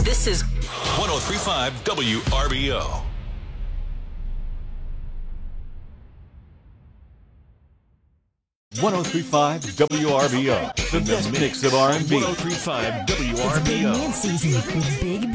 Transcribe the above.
This is 1035 WRBO. .1035 WRBO, the best mix of R&B. 1035 It's Big WRBO. Man season with Big